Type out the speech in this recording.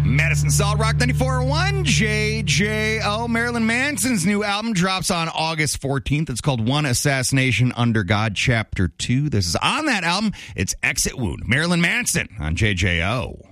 Madison Solid Rock 94.1, JJO. Marilyn Manson's new album drops on August 14th. It's called One Assassination Under God, Chapter 2. This is on that album. It's Exit Wound. Marilyn Manson on JJO.